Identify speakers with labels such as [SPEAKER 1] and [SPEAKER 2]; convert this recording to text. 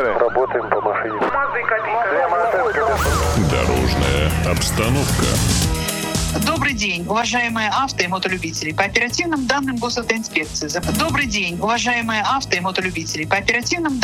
[SPEAKER 1] Работаем по машине.
[SPEAKER 2] Дорожная обстановка.
[SPEAKER 3] Добрый день, уважаемые авто- и мотолюбители. По оперативным данным Госавтоинспекции. Добрый день, уважаемые авто- и мотолюбители. По оперативным